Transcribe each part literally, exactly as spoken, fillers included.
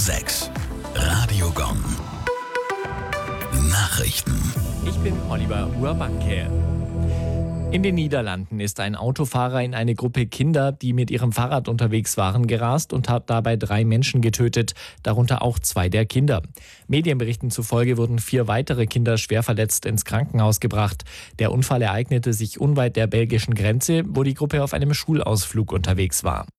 sechs. Radio Gong. Nachrichten. Ich bin Oliver Urbanke. In den Niederlanden ist ein Autofahrer in eine Gruppe Kinder, die mit ihrem Fahrrad unterwegs waren, gerast und hat dabei drei Menschen getötet, darunter auch zwei der Kinder. Medienberichten zufolge wurden vier weitere Kinder schwer verletzt ins Krankenhaus gebracht. Der Unfall ereignete sich unweit der belgischen Grenze, wo die Gruppe auf einem Schulausflug unterwegs war.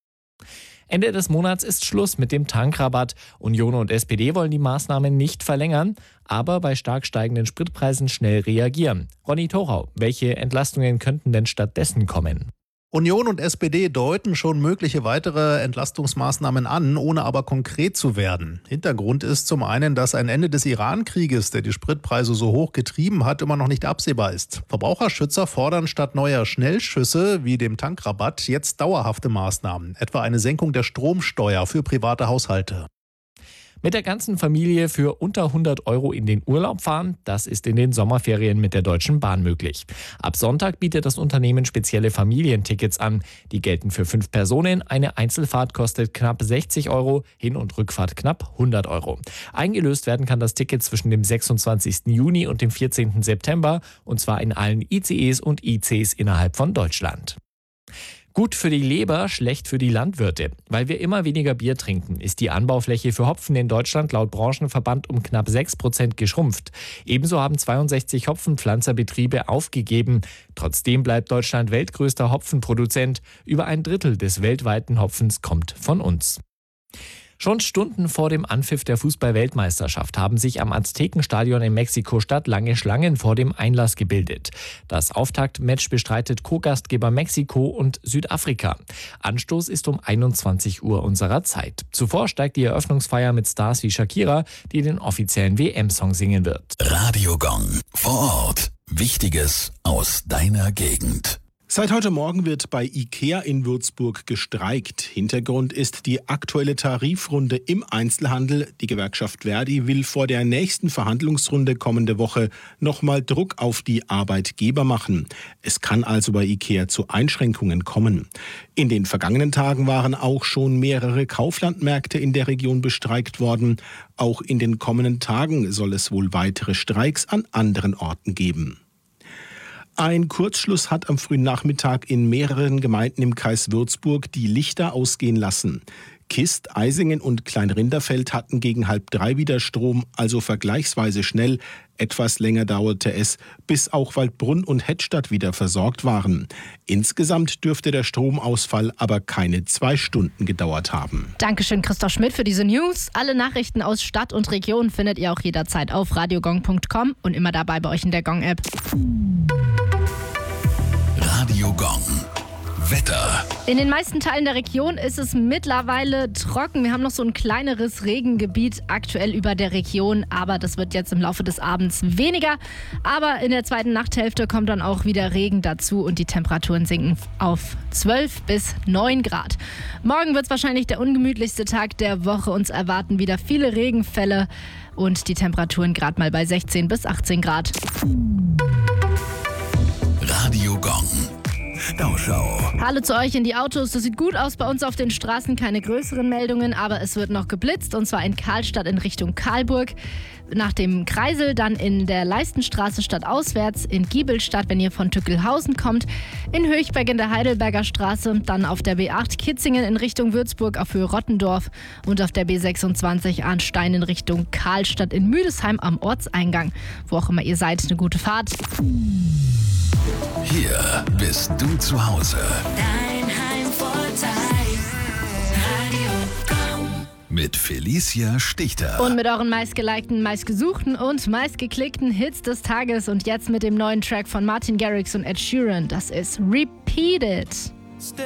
Ende des Monats ist Schluss mit dem Tankrabatt. Union und S P D wollen die Maßnahmen nicht verlängern, aber bei stark steigenden Spritpreisen schnell reagieren. Ronny Thorau, welche Entlastungen könnten denn stattdessen kommen? Union und S P D deuten schon mögliche weitere Entlastungsmaßnahmen an, ohne aber konkret zu werden. Hintergrund ist zum einen, dass ein Ende des Iran-Krieges, der die Spritpreise so hoch getrieben hat, immer noch nicht absehbar ist. Verbraucherschützer fordern statt neuer Schnellschüsse wie dem Tankrabatt jetzt dauerhafte Maßnahmen, etwa eine Senkung der Stromsteuer für private Haushalte. Mit der ganzen Familie für unter hundert Euro in den Urlaub fahren, das ist in den Sommerferien mit der Deutschen Bahn möglich. Ab Sonntag bietet das Unternehmen spezielle Familientickets an. Die gelten für fünf Personen. Eine Einzelfahrt kostet knapp sechzig Euro, Hin- und Rückfahrt knapp hundert Euro. Eingelöst werden kann das Ticket zwischen dem sechsundzwanzigsten Juni und dem vierzehnten September, und zwar in allen I C Es und I Cs innerhalb von Deutschland. Gut für die Leber, schlecht für die Landwirte. Weil wir immer weniger Bier trinken, ist die Anbaufläche für Hopfen in Deutschland laut Branchenverband um knapp sechs Prozent geschrumpft. Ebenso haben zweiundsechzig Hopfenpflanzerbetriebe aufgegeben. Trotzdem bleibt Deutschland weltgrößter Hopfenproduzent. Über ein Drittel des weltweiten Hopfens kommt von uns. Schon Stunden vor dem Anpfiff der Fußball-Weltmeisterschaft haben sich am Aztekenstadion in Mexiko-Stadt lange Schlangen vor dem Einlass gebildet. Das Auftaktmatch bestreitet Co-Gastgeber Mexiko und Südafrika. Anstoß ist um einundzwanzig Uhr unserer Zeit. Zuvor steigt die Eröffnungsfeier mit Stars wie Shakira, die den offiziellen W M-Song singen wird. Radio Gong. Vor Ort. Wichtiges aus deiner Gegend. Seit heute Morgen wird bei IKEA in Würzburg gestreikt. Hintergrund ist die aktuelle Tarifrunde im Einzelhandel. Die Gewerkschaft Verdi will vor der nächsten Verhandlungsrunde kommende Woche nochmal Druck auf die Arbeitgeber machen. Es kann also bei IKEA zu Einschränkungen kommen. In den vergangenen Tagen waren auch schon mehrere Kauflandmärkte in der Region bestreikt worden. Auch in den kommenden Tagen soll es wohl weitere Streiks an anderen Orten geben. Ein Kurzschluss hat am frühen Nachmittag in mehreren Gemeinden im Kreis Würzburg die Lichter ausgehen lassen. Kist, Eisingen und Kleinrinderfeld hatten gegen halb drei wieder Strom, also vergleichsweise schnell. Etwas länger dauerte es, bis auch Waldbrunn und Hettstadt wieder versorgt waren. Insgesamt dürfte der Stromausfall aber keine zwei Stunden gedauert haben. Dankeschön, Christoph Schmidt, für diese News. Alle Nachrichten aus Stadt und Region findet ihr auch jederzeit auf radiogong punkt com und immer dabei bei euch in der Gong-App. Radio Gong. Wetter. In den meisten Teilen der Region ist es mittlerweile trocken. Wir haben noch so ein kleineres Regengebiet aktuell über der Region, aber das wird jetzt im Laufe des Abends weniger. Aber in der zweiten Nachthälfte kommt dann auch wieder Regen dazu und die Temperaturen sinken auf zwölf bis neun Grad. Morgen wird es wahrscheinlich der ungemütlichste Tag der Woche. Uns erwarten wieder viele Regenfälle und die Temperaturen gerade mal bei sechzehn bis achtzehn Grad. Radio Gong. Stauschau. Hallo zu euch in die Autos. Das sieht gut aus bei uns auf den Straßen. Keine größeren Meldungen, aber es wird noch geblitzt. Und zwar in Karlstadt in Richtung Karlburg. Nach dem Kreisel dann in der Leistenstraße stadtauswärts. In Giebelstadt, wenn ihr von Tückelhausen kommt. In Höchberg in der Heidelberger Straße. Dann auf der B acht Kitzingen in Richtung Würzburg auf Höhe Rottendorf. Und auf der B sechsundzwanzig Arnstein in Richtung Karlstadt in Müdesheim am Ortseingang. Wo auch immer ihr seid, eine gute Fahrt. Hier bist du zu Hause. Dein Heimvorteil. Radio Gong. Mit Felicia Stichter. Und mit euren meistgelikten, meistgesuchten und meistgeklickten Hits des Tages. Und jetzt mit dem neuen Track von Martin Garrix und Ed Sheeran. Das ist Repeat It.